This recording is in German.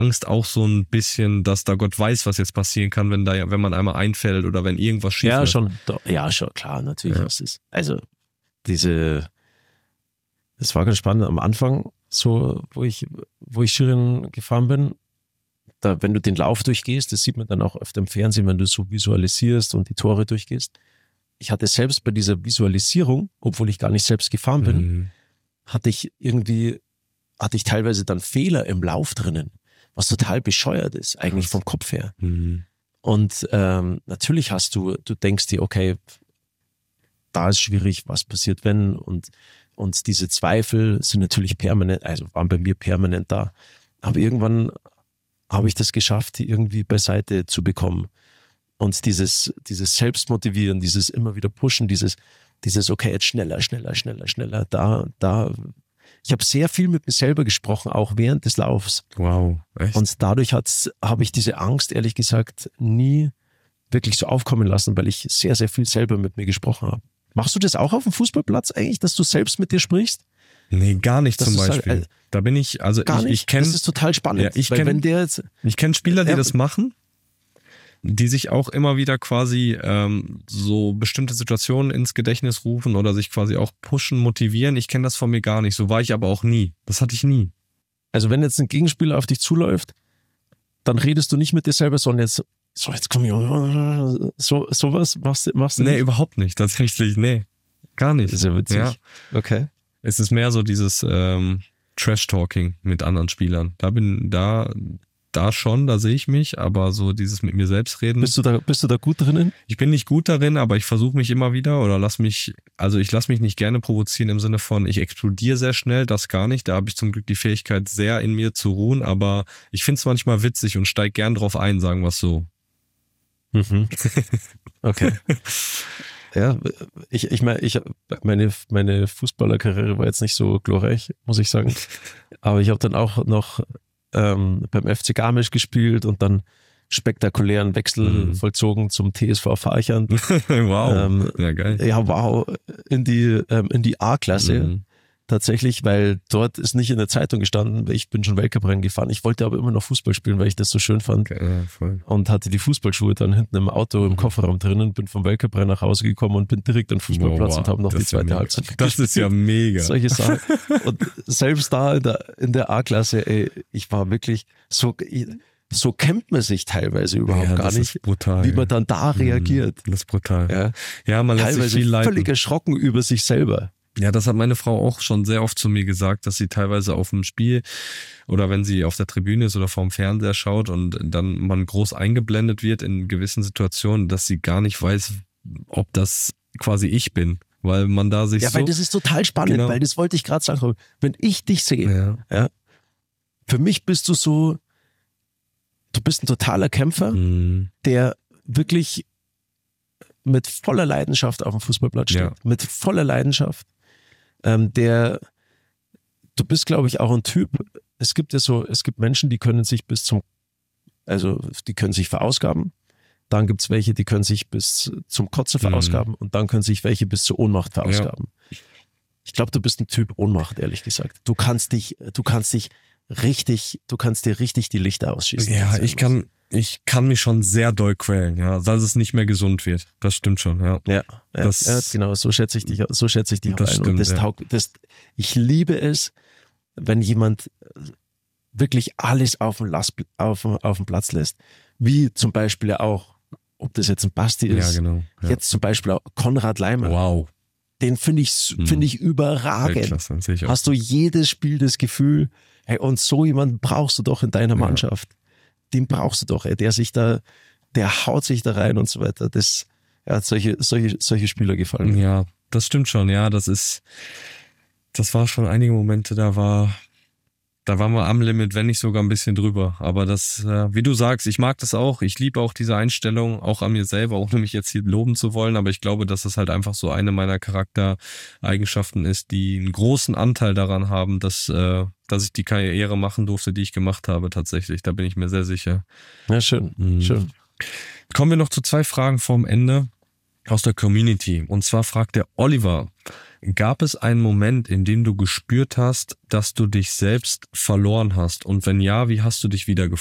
Angst auch so ein bisschen, dass da Gott weiß, was jetzt passieren kann, wenn man einmal einfällt oder wenn irgendwas schief ist. Ja, schon, klar, natürlich. Ja. Also das war ganz spannend am Anfang, so, wo ich Skirennen gefahren bin. Da, wenn du den Lauf durchgehst, das sieht man dann auch öfter im Fernsehen, wenn du so visualisierst und die Tore durchgehst. Ich hatte selbst bei dieser Visualisierung, obwohl ich gar nicht selbst gefahren bin, hatte ich teilweise dann Fehler im Lauf drinnen, was total bescheuert ist, eigentlich vom Kopf her. Und natürlich du denkst dir, okay, da ist schwierig, was passiert, wenn, und diese Zweifel sind natürlich permanent, also waren bei mir permanent da. Aber irgendwann habe ich das geschafft, die irgendwie beiseite zu bekommen. Und dieses Selbstmotivieren, dieses immer wieder Pushen, dieses okay, jetzt schneller, da. Ich habe sehr viel mit mir selber gesprochen, auch während des Laufs. Wow, echt? Und dadurch habe ich diese Angst, ehrlich gesagt, nie wirklich so aufkommen lassen, weil ich sehr, sehr viel selber mit mir gesprochen habe. Machst du das auch auf dem Fußballplatz eigentlich, dass du selbst mit dir sprichst? Nee, gar nicht zum Beispiel. Da bin ich, also ich kenne... Das ist total spannend. Ja, ich kenne Spieler, die das machen, die sich auch immer wieder quasi so bestimmte Situationen ins Gedächtnis rufen oder sich quasi auch pushen, motivieren. Ich kenne das von mir gar nicht. So war ich aber auch nie. Das hatte ich nie. Also wenn jetzt ein Gegenspieler auf dich zuläuft, dann redest du nicht mit dir selber, sondern jetzt komm ich, sowas machst du nicht? Nee, überhaupt nicht. Tatsächlich, nee. Gar nicht. Das ist ja witzig. Ja. Okay. Es ist mehr so dieses Trash-Talking mit anderen Spielern. Da schon, da sehe ich mich, aber so dieses mit mir selbst reden. Bist du da gut drinnen? Ich bin nicht gut darin, aber ich versuche mich immer wieder oder ich lasse mich nicht gerne provozieren im Sinne von, ich explodiere sehr schnell, das gar nicht. Da habe ich zum Glück die Fähigkeit, sehr in mir zu ruhen, aber ich finde es manchmal witzig und steige gern drauf ein, sagen wir es so. Okay. Ja, meine Fußballerkarriere war jetzt nicht so glorreich, muss ich sagen. Aber ich habe dann auch noch beim FC Garmisch gespielt und dann spektakulären Wechsel vollzogen zum TSV Farchant. Wow, ja geil. Ja, wow, in die A-Klasse. Tatsächlich, weil dort ist nicht in der Zeitung gestanden, weil ich bin schon Weltcuprennen gefahren. Ich wollte aber immer noch Fußball spielen, weil ich das so schön fand. Okay, ja, voll. Und hatte die Fußballschuhe dann hinten im Auto im Kofferraum drinnen, bin vom Weltcuprennen nach Hause gekommen und bin direkt an den Fußballplatz und habe noch die zweite Halbzeit gespielt. Das ist ja mega. Solche Sachen. Und selbst da in der A-Klasse, ich war wirklich so kennt man sich teilweise überhaupt gar nicht, brutal, wie man dann da reagiert. Das ist brutal. Ja, man lässt sich viel leiten. Völlig erschrocken über sich selber. Ja, das hat meine Frau auch schon sehr oft zu mir gesagt, dass sie teilweise auf dem Spiel oder wenn sie auf der Tribüne ist oder vorm Fernseher schaut und dann man groß eingeblendet wird in gewissen Situationen, dass sie gar nicht weiß, ob das quasi ich bin, weil man da sich weil das ist total spannend, genau. Weil das wollte ich gerade sagen, wenn ich dich sehe, für mich bist du bist ein totaler Kämpfer, der wirklich mit voller Leidenschaft auf dem Fußballplatz steht, mit voller Leidenschaft. Du bist, glaube ich, auch ein Typ, es gibt Menschen, die können sich die können sich verausgaben, dann gibt es welche, die können sich bis zum Kotzen verausgaben und dann können sich welche bis zur Ohnmacht verausgaben. Ja. Ich glaube, du bist ein Typ Ohnmacht, ehrlich gesagt. Du kannst dir richtig die Lichter ausschießen. Ja, ich kann mich schon sehr doll quälen, dass es nicht mehr gesund wird. Das stimmt schon, Ja, genau, so schätze ich dich auch ein. Stimmt, und ich liebe es, wenn jemand wirklich alles auf dem Platz lässt. Wie zum Beispiel auch, ob das jetzt ein Basti ist, genau, jetzt zum Beispiel auch Konrad Leimer. Wow. Den finde ich überragend. Weltklasse, sicher. Hast du jedes Spiel das Gefühl, hey, und so jemanden brauchst du doch in deiner Mannschaft. Den brauchst du doch, der haut sich da rein und so weiter. Solche Spieler gefallen mir. Ja, das stimmt schon. Ja, das war schon einige Momente, da waren wir am Limit, wenn nicht sogar ein bisschen drüber. Aber das, wie du sagst, ich mag das auch. Ich liebe auch diese Einstellung, auch an mir selber, ohne mich jetzt hier loben zu wollen. Aber ich glaube, dass das halt einfach so eine meiner Charaktereigenschaften ist, die einen großen Anteil daran haben, dass ich die Karriere machen durfte, die ich gemacht habe tatsächlich. Da bin ich mir sehr sicher. Ja, schön. Schön. Kommen wir noch zu 2 Fragen vorm Ende aus der Community. Und zwar fragt der Oliver: Gab es einen Moment, in dem du gespürt hast, dass du dich selbst verloren hast? Und wenn ja, wie hast du dich wieder